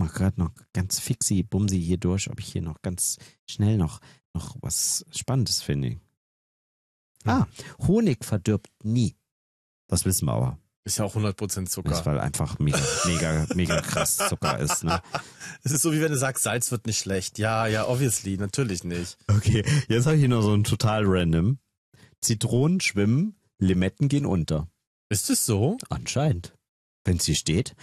mal gerade noch ganz fixi, bumsi hier durch, ob ich hier noch ganz schnell noch was Spannendes finde. Honig verdirbt nie. Das wissen wir aber. Ist ja auch 100% Zucker. Das, weil einfach mega krass Zucker ist, ne? Es ist so, wie wenn du sagst, Salz wird nicht schlecht. Ja, obviously, natürlich nicht. Okay, jetzt habe ich hier noch so ein total random. Zitronen schwimmen, Limetten gehen unter. Ist es so? Anscheinend. Wenn es hier steht,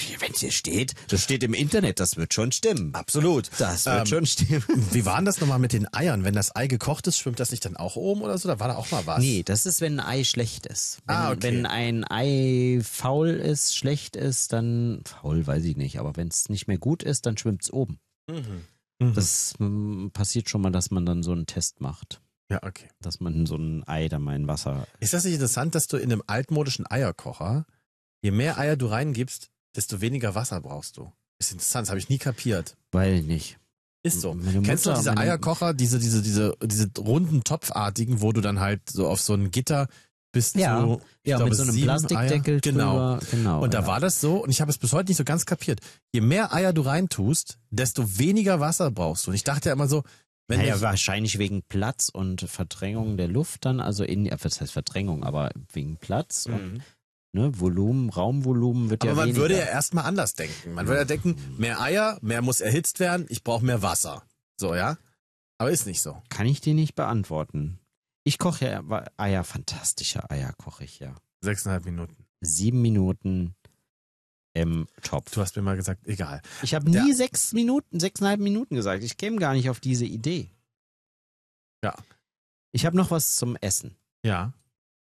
das steht im Internet, das wird schon stimmen. Absolut. Das wird schon stimmen. Wie war denn das nochmal mit den Eiern? Wenn das Ei gekocht ist, schwimmt das nicht dann auch oben oder so? Da war da auch mal was. Nee, das ist, wenn ein Ei schlecht ist. Okay. Wenn ein Ei faul ist, schlecht ist, dann, faul weiß ich nicht, aber wenn es nicht mehr gut ist, dann schwimmt es oben. Das passiert schon mal, dass man dann so einen Test macht. Ja, okay. Dass man so ein Ei dann mal in Wasser... Ist das nicht interessant, dass du in einem altmodischen Eierkocher, je mehr Eier du reingibst, desto weniger Wasser brauchst du? Ist interessant, das habe ich nie kapiert. Weil nicht. Ist so. Meine Kennst du Mutter- diese meine- Eierkocher, diese runden Topfartigen, wo du dann halt so auf so ein Gitter bis Ja, zu ich ja, glaube, mit so einem 7 Plastikdeckel Eier. drüber. Genau. Und da ja. war das so, und ich habe es bis heute nicht so ganz kapiert. Je mehr Eier du reintust, desto weniger Wasser brauchst du. Und ich dachte ja immer so, wenn Naja, ich, wahrscheinlich wegen Platz und Verdrängung der Luft dann, also was heißt Verdrängung, aber wegen Platz und Volumen, Raumvolumen wird aber ja man weniger. würde ja erstmal anders denken. Man würde ja denken, mehr Eier, mehr muss erhitzt werden, ich brauche mehr Wasser. So, ja? Aber ist nicht so. Kann ich dir nicht beantworten. Ich koche ja Eier, fantastische Eier koche ich ja. 6,5 Minuten. 7 Minuten im Topf. Du hast mir mal gesagt, egal. Ich habe nie 6,5 Minuten gesagt. Ich käme gar nicht auf diese Idee. Ja. Ich habe noch was zum Essen. Ja.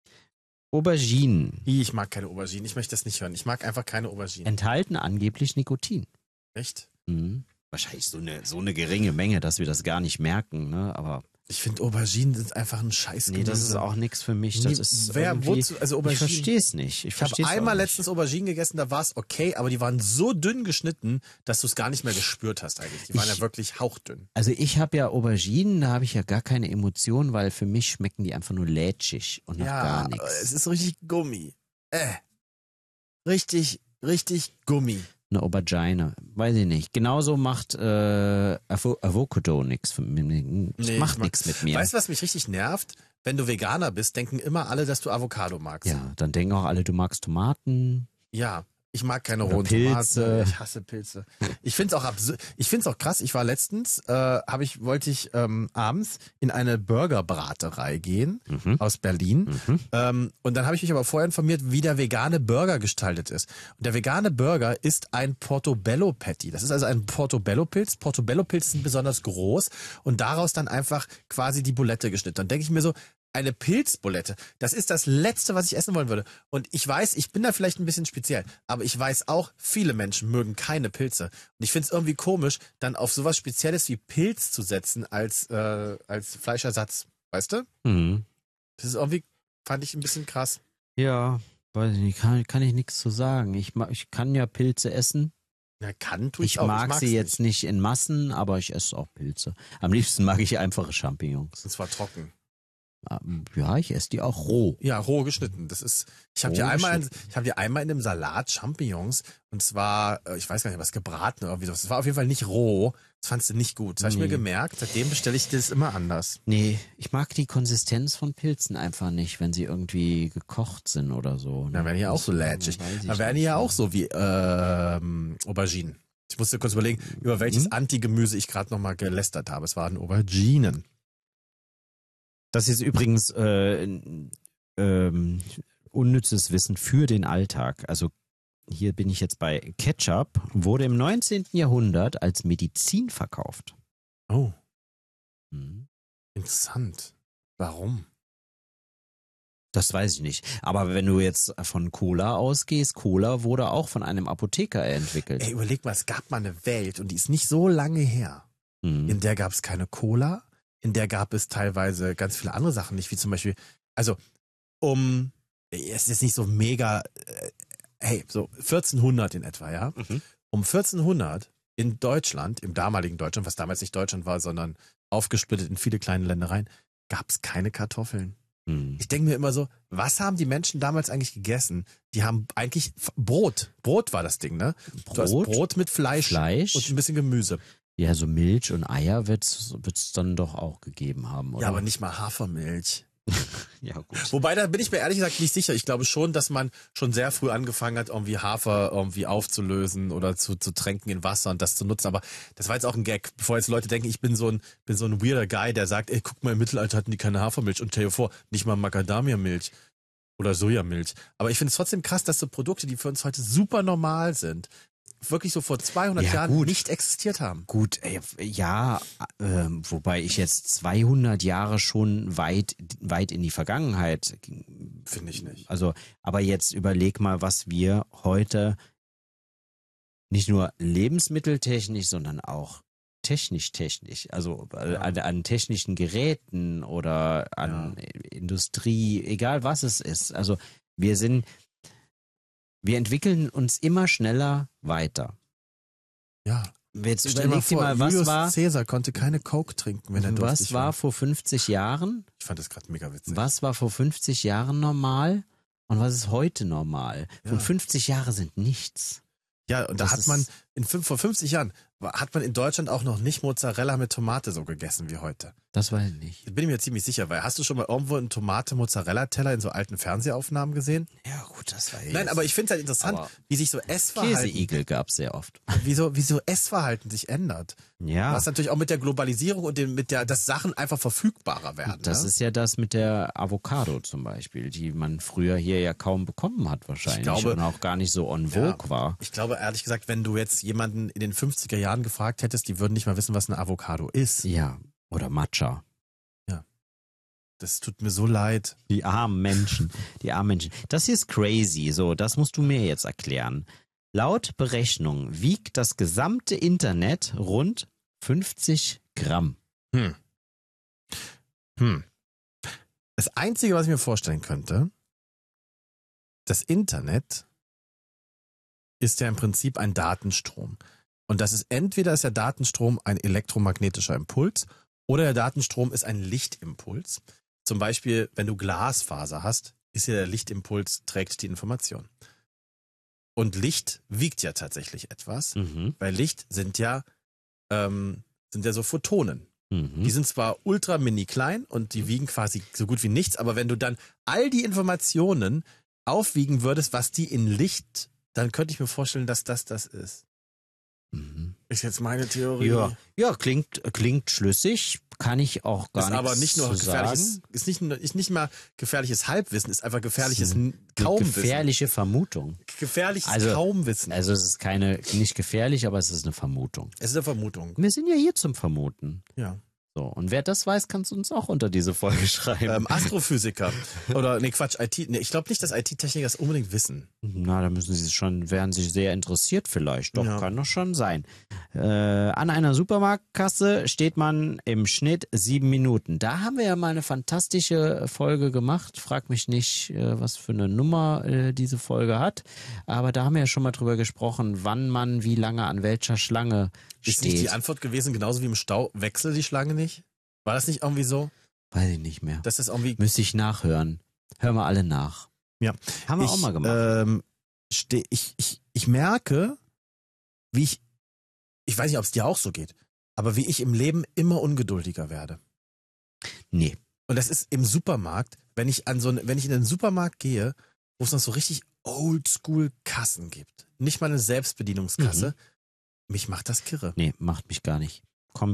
Auberginen Ich mag keine Auberginen. Ich möchte das nicht hören. Ich mag einfach keine Auberginen. enthalten angeblich Nikotin. Echt? Mhm. Wahrscheinlich so eine geringe Menge, dass wir das gar nicht merken, ne? Aber Ich finde, Auberginen sind einfach ein Scheiß. nee, das ist auch nichts für mich. Das ist wozu, also ich Auberginen. verstehe es nicht. Ich habe einmal letztens Auberginen gegessen, da war es okay, aber die waren so dünn geschnitten, dass du es gar nicht mehr gespürt hast eigentlich. Die waren ja wirklich hauchdünn. Also ich habe ja Auberginen, da habe ich ja gar keine Emotionen, weil für mich schmecken die einfach nur lätschig und noch gar Es nichts. ist so richtig Gummi. Richtig Gummi. Eine Aubergine, weiß ich nicht. Genauso macht Avocado nichts für mich. Das macht nichts mit mir. Weißt du, was mich richtig nervt? Wenn du Veganer bist, denken immer alle, dass du Avocado magst. Ja, dann denken auch alle, du magst Tomaten. Ja, ich mag keine Oder rohen Pilze. Tomaten. Ich hasse Pilze. Ich find's auch ich find's auch krass. Ich war letztens, wollte ich abends in eine Burgerbraterei gehen aus Berlin. Und dann habe ich mich aber vorher informiert, wie der vegane Burger gestaltet ist. Und der vegane Burger ist ein Portobello Patty. Das ist also ein Portobello-Pilz. Portobello-Pilze sind besonders groß und daraus dann einfach quasi die Bulette geschnitten. Dann denke ich mir so, eine Pilzbulette, das ist das Letzte, was ich essen wollen würde. Und ich weiß, ich bin da vielleicht ein bisschen speziell, aber ich weiß auch, viele Menschen mögen keine Pilze. Und ich finde es irgendwie komisch, dann auf sowas Spezielles wie Pilz zu setzen als Fleischersatz. Weißt du? Mhm. Das ist irgendwie, fand ich ein bisschen krass. Ja, weiß ich nicht, kann ich nichts zu sagen. Ich kann ja Pilze essen. Ja, tue ich Ich auch. mag mag's sie jetzt nicht in Massen, aber ich esse auch Pilze. Am liebsten mag ich einfache Champignons. Und zwar trocken. Ja, ich esse die auch roh. Ja, roh geschnitten. Das ist, ich habe dir einmal in einem Salat Champignons, und zwar, ich weiß gar nicht, was gebraten oder irgendwie so. Das war auf jeden Fall nicht roh. Das fandst du nicht gut. Das habe ich mir gemerkt. Seitdem bestelle ich das immer anders. Nee, ich mag die Konsistenz von Pilzen einfach nicht, wenn sie irgendwie gekocht sind oder so. Da werden die ja auch so lätschig. Da werden die ja auch so wie Auberginen. Ich musste kurz überlegen, über welches Antigemüse ich gerade nochmal gelästert habe. Es waren Auberginen. Das ist übrigens unnützes Wissen für den Alltag. Also hier bin ich jetzt bei Ketchup, wurde im 19. Jahrhundert als Medizin verkauft. Oh, Mhm. interessant. Warum? Das weiß ich nicht. Aber wenn du jetzt von Cola ausgehst, Cola wurde auch von einem Apotheker entwickelt. Ey, überleg mal, es gab mal eine Welt, und die ist nicht so lange her. Mhm. In der gab es keine Cola, in der gab es teilweise ganz viele andere Sachen nicht, wie zum Beispiel, also es ist nicht so mega, so 1400 in etwa, ja. Um 1400 in Deutschland, im damaligen Deutschland, was damals nicht Deutschland war, sondern aufgesplittet in viele kleine Ländereien, gab es keine Kartoffeln. Ich denke mir immer so, was haben die Menschen damals eigentlich gegessen? Die haben eigentlich Brot. Brot war das Ding, ne? Du hast Brot mit Fleisch und ein bisschen Gemüse. Ja, so Milch und Eier wird's dann doch auch gegeben haben, oder? Ja, aber nicht mal Hafermilch. Ja, gut. Wobei, da bin ich mir ehrlich gesagt nicht sicher. Ich glaube schon, dass man schon sehr früh angefangen hat, irgendwie Hafer irgendwie aufzulösen oder zu tränken in Wasser und das zu nutzen. Aber das war jetzt auch ein Gag, bevor jetzt Leute denken, ich bin so ein weirder Guy, der sagt, ey, guck mal, im Mittelalter hatten die keine Hafermilch. Und stell dir vor, nicht mal Macadamia-Milch oder Sojamilch. Aber ich finde es trotzdem krass, dass so Produkte, die für uns heute super normal sind, wirklich so vor 200 Jahren nicht existiert haben. Gut, ja, wobei ich jetzt 200 Jahre schon weit in die Vergangenheit. Finde ich nicht. Also, aber jetzt überleg mal, was wir heute nicht nur lebensmitteltechnisch, sondern auch technisch, also an technischen Geräten oder an Industrie, egal was es ist. Also wir entwickeln uns immer schneller weiter. Ja. Jetzt überleg dir mal, was Julius war... Caesar konnte keine Coke trinken, wenn er durstig war. Was war vor 50 Jahren? Ich fand das gerade mega witzig. Was war vor 50 Jahren normal und was ist heute normal? Ja. Und 50 Jahre sind nichts. Ja, und da hat man vor 50 Jahren hat man in Deutschland auch noch nicht Mozzarella mit Tomate so gegessen wie heute. Das weiß ich nicht. Da bin ich mir ziemlich sicher, weil hast du schon mal irgendwo einen Tomate-Mozzarella-Teller in so alten Fernsehaufnahmen gesehen? Ja gut, das war Nein, aber ich finde es halt interessant, wie sich so Essverhalten... Käseigel gab es sehr oft. Wie so Essverhalten sich ändert. Ja. Was natürlich auch mit der Globalisierung und dass Sachen einfach verfügbarer werden. Das ist ja das mit der Avocado zum Beispiel, die man früher hier ja kaum bekommen hat wahrscheinlich. Ich glaube, und auch gar nicht so en vogue war. Ich glaube ehrlich gesagt, wenn du jetzt jemanden in den 50er Jahren gefragt hättest, die würden nicht mal wissen, was eine Avocado ist. Ja, oder Matcha. Ja. Das tut mir so leid. Die armen Menschen. Das hier ist crazy. So, das musst du mir jetzt erklären. Laut Berechnung wiegt das gesamte Internet rund 50 Gramm. Das Einzige, was ich mir vorstellen könnte, das Internet ist ja im Prinzip ein Datenstrom. Und das ist entweder ist der Datenstrom ein elektromagnetischer Impuls oder der Datenstrom ist ein Lichtimpuls. Zum Beispiel, wenn du Glasfaser hast, ist ja der Lichtimpuls, trägt die Information. Und Licht wiegt ja tatsächlich etwas, weil Licht sind ja so Photonen. Die sind zwar ultra mini klein und die wiegen quasi so gut wie nichts, aber wenn du dann all die Informationen aufwiegen würdest, was die in Licht, dann könnte ich mir vorstellen, dass das ist. Ist jetzt meine Theorie. Ja, klingt schlüssig, kann ich auch gar nicht sagen. Ist aber nicht nur gefährliches, ist nicht mal gefährliches Halbwissen, ist einfach gefährliches Kaumwissen. Gefährliche Vermutung. Gefährliches Kaumwissen. Also es ist nicht gefährlich, aber es ist eine Vermutung. Es ist eine Vermutung. Wir sind ja hier zum Vermuten. Ja. So, und wer das weiß, kannst du uns auch unter diese Folge schreiben. Astrophysiker. Oder, IT. Ich glaube nicht, dass IT-Techniker das unbedingt wissen. Na, da wären sie sehr interessiert vielleicht. Doch, kann doch schon sein. An einer Supermarktkasse steht man im Schnitt 7 Minuten. Da haben wir ja mal eine fantastische Folge gemacht. Frag mich nicht, was für eine Nummer diese Folge hat. Aber da haben wir ja schon mal drüber gesprochen, wann man wie lange an welcher Schlange steht. Ist nicht die Antwort gewesen, genauso wie im Stau, wechsel die Schlange nicht? War das nicht irgendwie so? Weiß ich nicht mehr. Das ist irgendwie... Müsste ich nachhören. Hören wir alle nach. Ja. Haben wir auch mal gemacht. Ich merke, wie ich weiß nicht, ob es dir auch so geht, aber wie ich im Leben immer ungeduldiger werde. Nee. Und das ist im Supermarkt, wenn ich in den Supermarkt gehe, wo es noch so richtig Oldschool-Kassen gibt. Nicht mal eine Selbstbedienungskasse. Mich macht das kirre. Nee, macht mich gar nicht.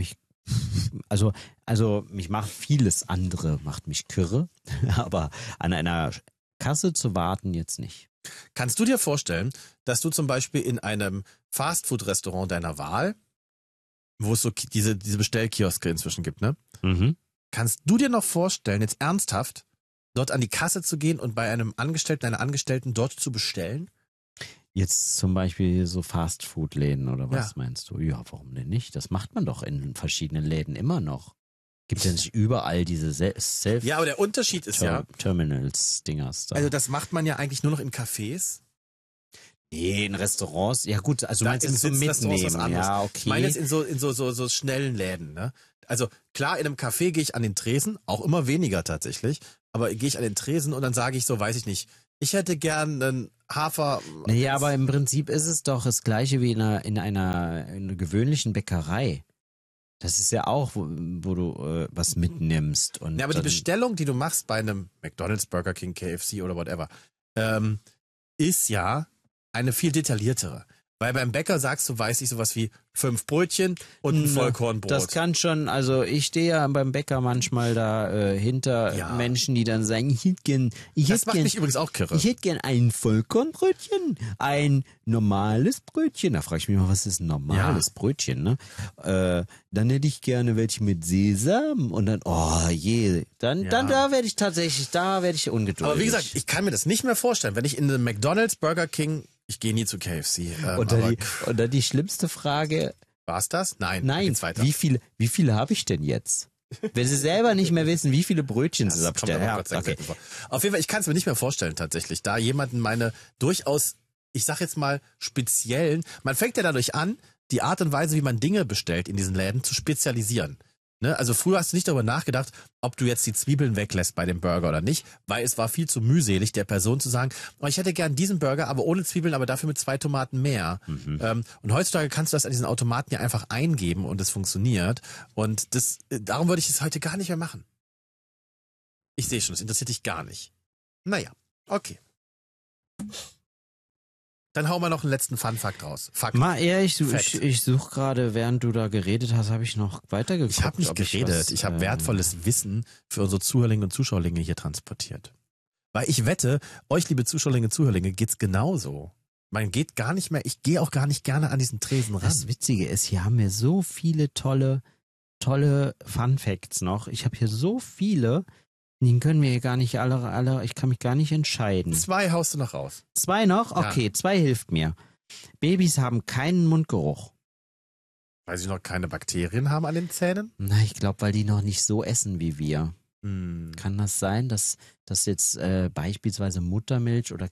Also mich macht vieles andere, macht mich kirre, aber an einer Kasse zu warten jetzt nicht. Kannst du dir vorstellen, dass du zum Beispiel in einem Fastfood-Restaurant deiner Wahl, wo es so diese Bestellkioske inzwischen gibt, ne? Kannst du dir noch vorstellen, jetzt ernsthaft, dort an die Kasse zu gehen und bei einem Angestellten, einer Angestellten dort zu bestellen? Jetzt zum Beispiel so Fastfood-Läden oder was meinst du? Ja, warum denn nicht? Das macht man doch in verschiedenen Läden immer noch. Gibt ja nicht überall diese Self- Ja, aber der Unterschied ist Terminals-Dingers da. Also das macht man ja eigentlich nur noch in Cafés. Nee, in Restaurants. Ja gut, also du meinst in so mitnehmen. Ja, okay. Ich meine jetzt in so schnellen Läden, ne? Also klar, in einem Café gehe ich an den Tresen, auch immer weniger tatsächlich. aber gehe ich an den Tresen und dann sage ich so, weiß ich nicht, ich hätte gern einen Hafer... Naja, aber im Prinzip ist es doch das Gleiche wie in einer gewöhnlichen Bäckerei. Das ist ja auch, wo du was mitnimmst. Und ja, aber die Bestellung, die du machst bei einem McDonald's, Burger King, KFC oder whatever, ist ja eine viel detailliertere. Weil beim Bäcker sagst du, weiß ich, sowas wie 5 Brötchen und ein Vollkornbrot. Das kann schon, also ich stehe ja beim Bäcker manchmal da hinter Menschen, die dann sagen, das macht mich übrigens auch kirre. Ich hätte gern ein Vollkornbrötchen, ein normales Brötchen. Da frage ich mich mal, was ist ein normales Brötchen, ne? Dann hätte ich gerne welche mit Sesam und dann, da werde ich tatsächlich, ungeduldig. Aber wie gesagt, ich kann mir das nicht mehr vorstellen, wenn ich in einem McDonald's, Burger King, ich gehe nie zu KFC. Und dann die schlimmste Frage. War's das? Nein. Weiter. Wie viele habe ich denn jetzt? Wenn sie selber nicht mehr wissen, wie viele Brötchen sie abstellen. Ja, okay. Auf jeden Fall, ich kann es mir nicht mehr vorstellen tatsächlich, da jemanden meine durchaus, ich sag jetzt mal, speziellen, man fängt ja dadurch an, die Art und Weise, wie man Dinge bestellt in diesen Läden, zu spezialisieren. Ne? Also früher hast du nicht darüber nachgedacht, ob du jetzt die Zwiebeln weglässt bei dem Burger oder nicht, weil es war viel zu mühselig, der Person zu sagen, oh, ich hätte gern diesen Burger, aber ohne Zwiebeln, aber dafür mit 2 Tomaten mehr. Und heutzutage kannst du das an diesen Automaten ja einfach eingeben und es funktioniert. Und darum würde ich es heute gar nicht mehr machen. Ich sehe schon, das interessiert dich gar nicht. Naja, okay. Dann hauen wir noch einen letzten Fun-Fact raus. Ich suche gerade, während du da geredet hast, habe ich noch weitergeguckt. Ich habe nicht geredet. Ich habe wertvolles Wissen für unsere Zuhörlinge und Zuschauerlinge hier transportiert. Weil ich wette, euch, liebe Zuschauerlinge, Zuhörlinge, geht's genauso. Man geht gar nicht mehr, ich gehe auch gar nicht gerne an diesen Tresen ran. Das Witzige ist, hier haben wir so viele tolle Fun-Facts noch. Ich habe hier so viele, die können wir gar nicht alle, ich kann mich gar nicht entscheiden. 2 haust du noch raus. 2 noch? Okay, 2 hilft mir. Babys haben keinen Mundgeruch. Weil sie noch keine Bakterien haben an den Zähnen? Na, ich glaube, weil die noch nicht so essen wie wir. Kann das sein, dass jetzt beispielsweise Muttermilch oder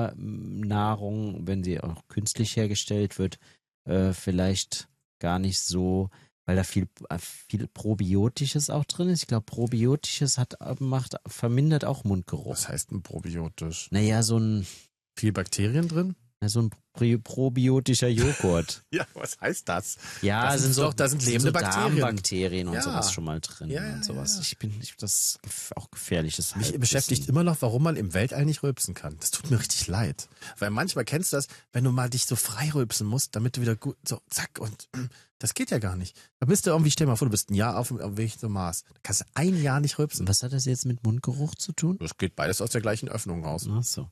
Kindernahrung, wenn sie auch künstlich hergestellt wird, vielleicht gar nicht so, weil da viel Probiotisches auch drin ist. Ich glaube, Probiotisches vermindert auch Mundgeruch. Was heißt denn probiotisch? Naja, viel Bakterien drin? So ein probiotischer Joghurt. Ja, was heißt das? Ja, da sind lebende Bakterien. Darmbakterien und sowas schon mal drin und sowas. Ja. Das ist auch gefährliches Halbwissen. Mich beschäftigt immer noch, warum man im Weltall nicht rülpsen kann. Das tut mir richtig leid. Weil manchmal kennst du das, wenn du mal dich so frei rülpsen musst, damit du wieder gut, so zack und das geht ja gar nicht. Da bist du irgendwie, stell mal vor, du bist ein Jahr auf dem Weg zum Mars. Da kannst du ein Jahr nicht rülpsen. Was hat das jetzt mit Mundgeruch zu tun? Das geht beides aus der gleichen Öffnung raus. Ach so.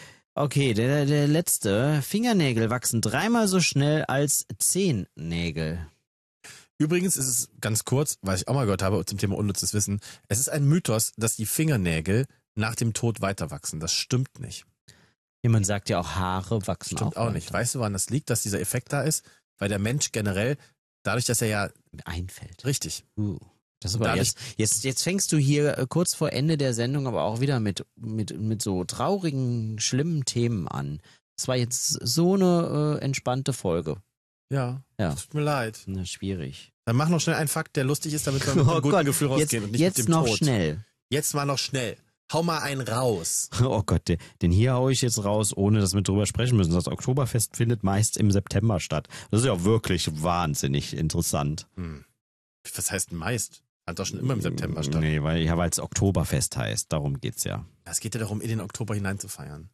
Okay, der letzte. Fingernägel wachsen 3-mal so schnell als Zehennägel. Übrigens ist es ganz kurz, was ich auch mal gehört habe zum Thema unnützes Wissen, es ist ein Mythos, dass die Fingernägel nach dem Tod weiter wachsen. Das stimmt nicht. Ja, man sagt ja auch, Haare wachsen stimmt auch nicht. Weißt du, woran das liegt, dass dieser Effekt da ist? Weil der Mensch generell, dadurch, dass er ja einfällt. Richtig. Das aber jetzt fängst du hier kurz vor Ende der Sendung aber auch wieder mit so traurigen, schlimmen Themen an. Es war jetzt so eine entspannte Folge. Ja. Tut mir leid. Na, schwierig. Dann mach noch schnell einen Fakt, der lustig ist, damit wir mit einem guten Gefühl rausgehen und nicht jetzt mit dem noch Tod. Schnell. Jetzt mal noch schnell. Hau mal einen raus. Oh Gott, den hier hau ich jetzt raus, ohne dass wir drüber sprechen müssen. Das Oktoberfest findet meist im September statt. Das ist ja wirklich wahnsinnig interessant. Was heißt meist? Hat doch schon immer im September statt. Nee, weil es Oktoberfest heißt. Darum geht's ja. Es geht ja darum, in den Oktober hinein zu feiern.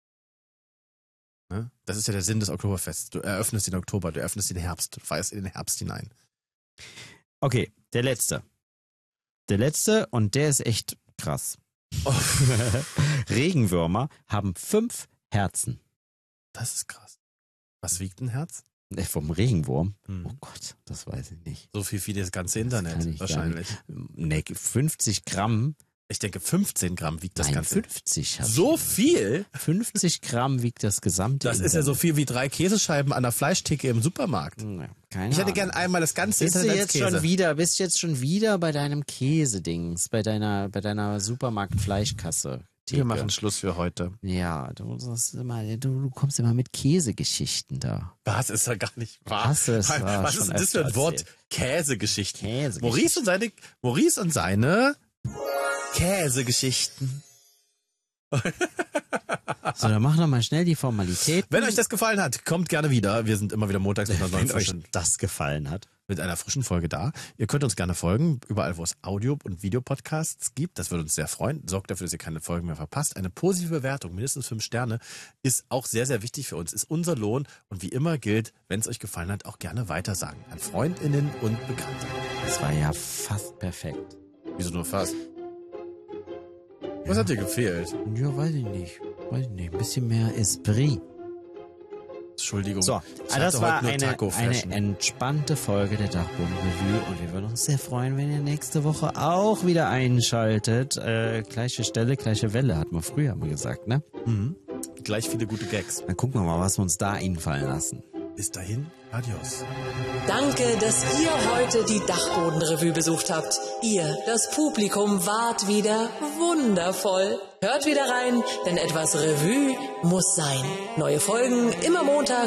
Ne? Das ist ja der Sinn des Oktoberfests. Du eröffnest den Oktober, du eröffnest den Herbst, du feierst in den Herbst hinein. Okay, der letzte. Und der ist echt krass. Oh. Regenwürmer haben 5 Herzen. Das ist krass. Was wiegt ein Herz? Vom Regenwurm? Oh Gott, das weiß ich nicht. So viel wie das ganze Internet wahrscheinlich. Nee, 50 Gramm. Ich denke 15 Gramm wiegt das Ganze. 50. So viel? 50 Gramm wiegt das gesamte Das ist ja so viel wie 3 Käsescheiben an der Fleischtheke im Supermarkt. Ich hätte gern einmal das ganze Internet als Käse. Bist jetzt schon wieder bei deinem Käsedings, bei deiner Supermarkt-Fleischkasse. Wir machen Schluss für heute. Ja, du kommst immer mit Käsegeschichten da. Was ist ja gar nicht wahr? Was ist denn das für ein Wort? Käsegeschichten. Käsegeschichten. Maurice und seine Käsegeschichten. So, dann machen wir mal schnell die Formalität. Wenn euch das gefallen hat, kommt gerne wieder. Wir sind immer wieder montags mit einer neuen mit einer frischen Folge da. Ihr könnt uns gerne folgen, überall wo es Audio- und Videopodcasts gibt. Das würde uns sehr freuen. Sorgt dafür, dass ihr keine Folgen mehr verpasst. Eine positive Bewertung, mindestens 5 Sterne, ist auch sehr, sehr wichtig für uns. Ist unser Lohn. Und wie immer gilt, wenn es euch gefallen hat, auch gerne weitersagen. An FreundInnen und Bekannte. Das war ja fast perfekt. Wieso nur fast? Was hat dir gefehlt? Ja, weiß ich nicht. Ein bisschen mehr Esprit. Entschuldigung. So, das war eine entspannte Folge der Dachboden-Revue und wir würden uns sehr freuen, wenn ihr nächste Woche auch wieder einschaltet. Gleiche Stelle, gleiche Welle, hat man früher mal gesagt, ne? Mhm. Gleich viele gute Gags. Dann gucken wir mal, was wir uns da einfallen lassen. Bis dahin, adios. Danke, dass ihr heute die Dachboden-Revue besucht habt. Ihr, das Publikum, wart wieder wundervoll. Hört wieder rein, denn etwas Revue muss sein. Neue Folgen immer Montag